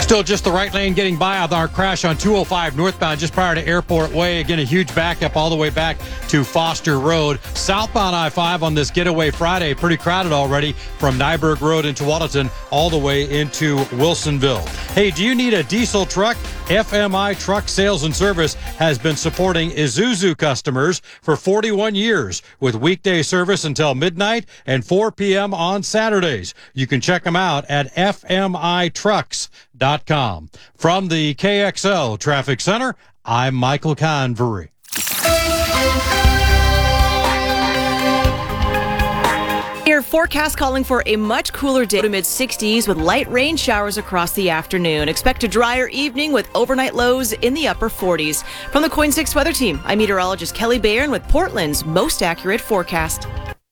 Still just the right lane getting by on our crash on 205 northbound just prior to Airport Way. Again, a huge backup all the way back to Foster Road. Southbound I-5 on this getaway Friday, pretty crowded already from Nyberg Road into Tualatin all the way into Wilsonville. Hey, do you need a diesel truck? FMI Truck Sales and Service has been supporting Isuzu customers for 41 years with weekday service until midnight and 4 p.m. on Saturdays. You can check them out at fmitrucks.com. From the KXL Traffic Center, I'm Michael Convery. Your forecast calling for a much cooler day to mid-60s with light rain showers across the afternoon. Expect a drier evening with overnight lows in the upper 40s. From the Coin 6 Weather Team, I'm meteorologist Kelly Bayern with Portland's most accurate forecast.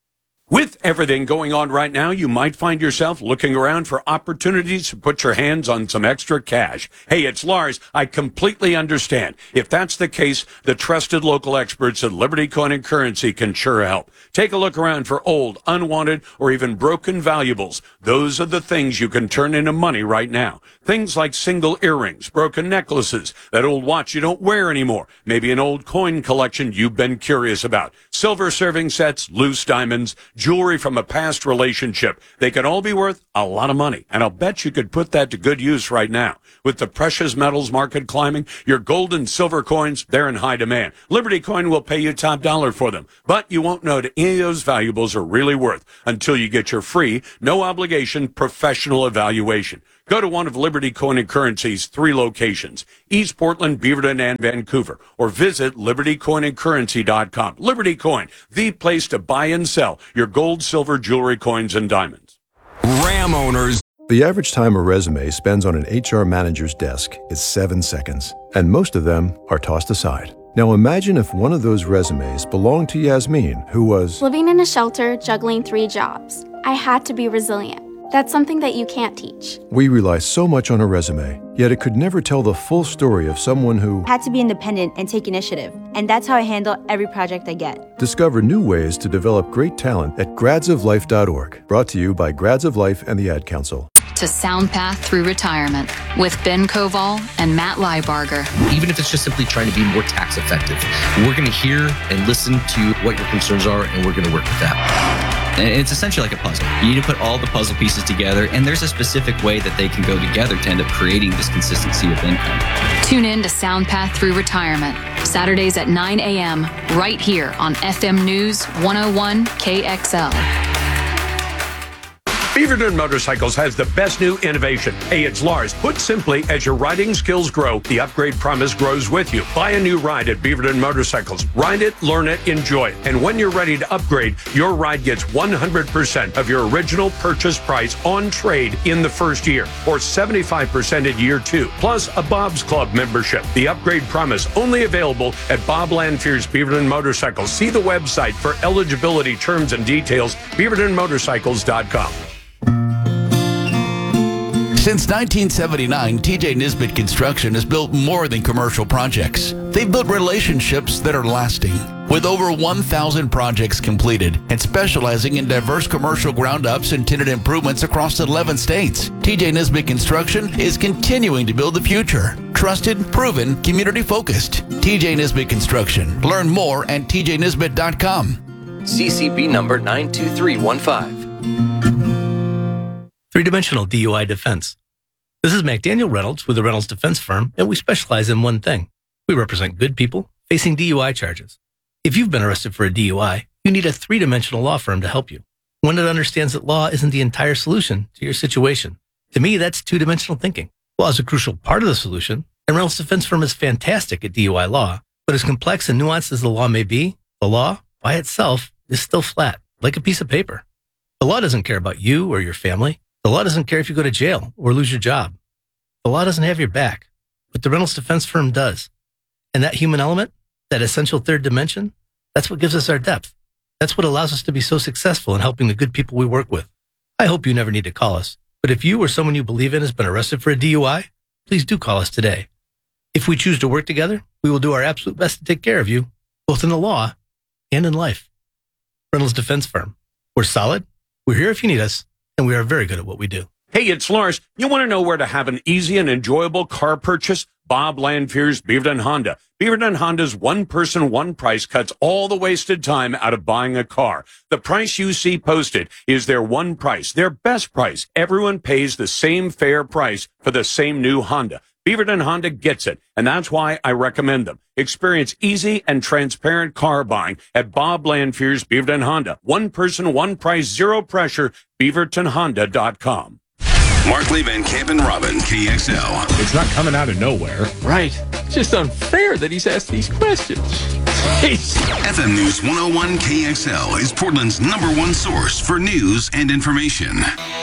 With everything going on right now, you might find yourself looking around for opportunities to put your hands on some extra cash. Hey, it's Lars. I completely understand. If that's the case, the trusted local experts at Liberty Coin and Currency can sure help. Take a look around for old, unwanted, or even broken valuables. Those are the things you can turn into money right now. Things like single earrings, broken necklaces, that old watch you don't wear anymore, maybe an old coin collection you've been curious about, silver serving sets, loose diamonds, jewelry from a past relationship. They could all be worth a lot of money, and I'll bet you could put that to good use right now. With the precious metals market climbing, your gold and silver coins, they're in high demand. Liberty Coin will pay you top dollar for them, but you won't know what any of those valuables are really worth until you get your free, no obligation, professional evaluation. Go to one of Liberty Coin and Currency's 3 locations, East Portland, Beaverton, and Vancouver, or visit libertycoinandcurrency.com. Liberty Coin, the place to buy and sell your gold, silver, jewelry, coins, and diamonds. Ram owners. The average time a resume spends on an HR manager's desk is 7 seconds, and most of them are tossed aside. Now imagine if one of those resumes belonged to Yasmin, who was living in a shelter, juggling 3 jobs. I had to be resilient. That's something that you can't teach. We rely so much on a resume, yet it could never tell the full story of someone who had to be independent and take initiative. And that's how I handle every project I get. Discover new ways to develop great talent at gradsoflife.org. Brought to you by Grads of Life and the Ad Council. To Sound Path Through Retirement with Ben Koval and Matt Liebarger. Even if it's just simply trying to be more tax effective, we're going to hear and listen to what your concerns are, and we're going to work with that. And it's essentially like a puzzle. You need to put all the puzzle pieces together, and there's a specific way that they can go together to end up creating this consistency of income. Tune in to Sound Path Through Retirement, Saturdays at 9 a.m., right here on FM News 101 KXL. Beaverton Motorcycles has the best new innovation. Hey, it's Lars. Put simply, as your riding skills grow, the upgrade promise grows with you. Buy a new ride at Beaverton Motorcycles. Ride it, learn it, enjoy it. And when you're ready to upgrade, your ride gets 100% of your original purchase price on trade in the first year, or 75% in year 2, plus a Bob's Club membership. The upgrade promise only available at Bob Lanfear's Beaverton Motorcycles. See the website for eligibility terms and details, beavertonmotorcycles.com. Since 1979, TJ Nisbet Construction has built more than commercial projects. They've built relationships that are lasting. With over 1,000 projects completed and specializing in diverse commercial ground-ups and tenant improvements across 11 states, TJ Nisbet Construction is continuing to build the future. Trusted, proven, community-focused. TJ Nisbet Construction. Learn more at tjnisbet.com. CCB number 92315. Three-dimensional DUI defense. This is McDaniel Reynolds with the Reynolds Defense Firm, and we specialize in one thing. We represent good people facing DUI charges. If you've been arrested for a DUI, you need a three-dimensional law firm to help you. One that understands that law isn't the entire solution to your situation. To me, that's two-dimensional thinking. Law is a crucial part of the solution, and Reynolds Defense Firm is fantastic at DUI law. But as complex and nuanced as the law may be, the law, by itself, is still flat, like a piece of paper. The law doesn't care about you or your family. The law doesn't care if you go to jail or lose your job. The law doesn't have your back, but the Reynolds Defense Firm does. And that human element, that essential third dimension, that's what gives us our depth. That's what allows us to be so successful in helping the good people we work with. I hope you never need to call us, but if you or someone you believe in has been arrested for a DUI, please do call us today. If we choose to work together, we will do our absolute best to take care of you, both in the law and in life. Reynolds Defense Firm. We're solid, we're here if you need us, and we are very good at what we do. Hey, it's Lars. You want to know where to have an easy and enjoyable car purchase? Bob Lanfear's Beaverton Honda. Beaverton Honda's one-person, one-price cuts all the wasted time out of buying a car. The price you see posted is their one price, their best price. Everyone pays the same fair price for the same new Honda. Beaverton Honda gets it, and that's why I recommend them. Experience easy and transparent car buying at Bob Lanfear's Beaverton Honda. One person, one price, zero pressure, BeavertonHonda.com. Markley, Van Camp, and Robin, KXL. It's not coming out of nowhere. Right. It's just unfair that he's asked these questions. Jeez. FM News 101 KXL is Portland's #1 source for news and information.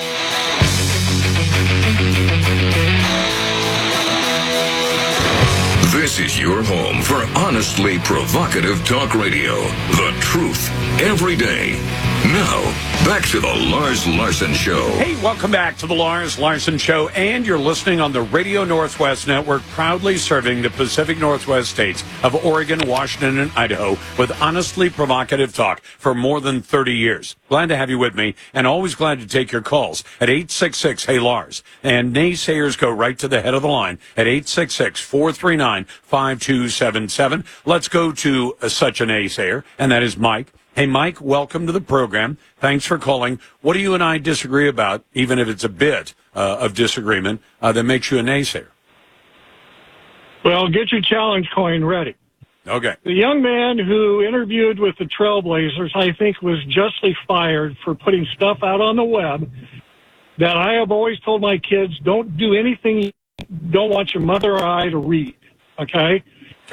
This is your home for honestly provocative talk radio. The truth every day. Now, back to the Lars Larson Show. Hey, welcome back to the Lars Larson Show, and you're listening on the Radio Northwest Network, proudly serving the Pacific Northwest states of Oregon, Washington, and Idaho with honestly provocative talk for more than 30 years. Glad to have you with me, and always glad to take your calls at 866-HEY-LARS. And naysayers go right to the head of the line at 866-439-5277. Let's go to such a naysayer, and that is Mike. Hey, Mike, welcome to the program. Thanks for calling. What do you and I disagree about, even if it's a bit of disagreement, that makes you a naysayer? Well, get your challenge coin ready. Okay. The young man who interviewed with the Trailblazers, I think, was justly fired for putting stuff out on the web that I have always told my kids, don't do anything you don't want your mother or I to read, okay?